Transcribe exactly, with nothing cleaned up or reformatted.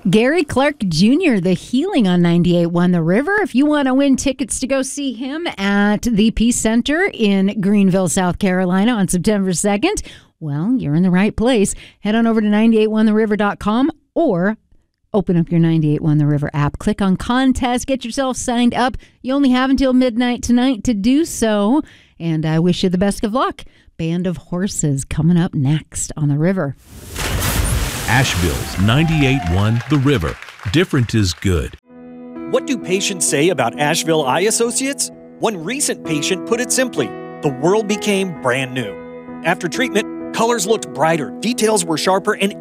Gary Clark Junior, The Healing on ninety-eight point one The River. If you want to win tickets to go see him at the Peace Center in Greenville, South Carolina on September second, well, you're in the right place. Head on over to nine eight one the river dot com or open up your ninety-eight point one The River app. Click on contest. Get yourself signed up. You only have until midnight tonight to do so. And I wish you the best of luck. Band of Horses coming up next on The River. Asheville's ninety-eight point one The River. Different is good. What do patients say about Asheville Eye Associates? One recent patient put it simply, the world became brand new. After treatment, colors looked brighter, details were sharper, and